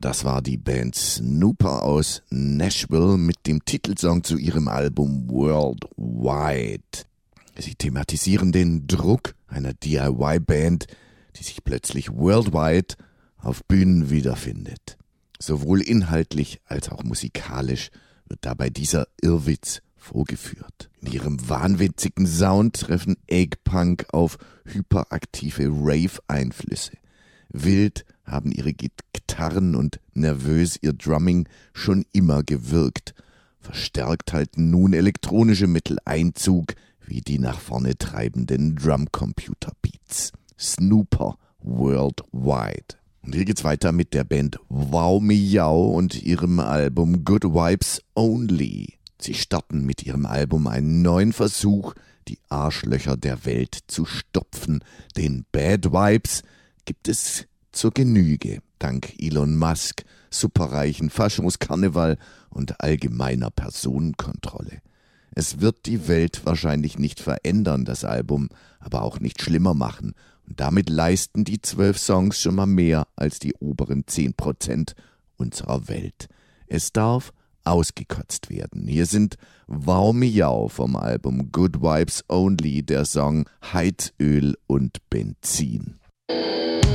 Das war die Band Snooper aus Nashville mit dem Titelsong zu ihrem Album Worldwide. Sie thematisieren den Druck einer DIY-Band, die sich plötzlich worldwide auf Bühnen wiederfindet. Sowohl inhaltlich als auch musikalisch wird dabei dieser Irrwitz vorgeführt. In ihrem wahnwitzigen Sound treffen Eggpunk auf hyperaktive Rave-Einflüsse. Wild haben ihre Gitarren und nervös ihr Drumming schon immer gewirkt. Verstärkt halten nun elektronische Mittel Einzug, wie die nach vorne treibenden Drumcomputer-Beats. Snooper Worldwide. Und hier geht's weiter mit der Band Wow Miau und ihrem Album Good Vibes Only. Sie starten mit ihrem Album einen neuen Versuch, die Arschlöcher der Welt zu stopfen. Den Bad Vibes gibt es zur Genüge, dank Elon Musk, superreichen Faschingskarneval und allgemeiner Personenkontrolle. Es wird die Welt wahrscheinlich nicht verändern, das Album, aber auch nicht schlimmer machen. Und damit leisten die 12 Songs schon mal mehr als die oberen 10% unserer Welt. Es darf ausgekotzt werden. Hier sind Wow Miau vom Album Good Vibes Only, der Song Heizöl und Benzin.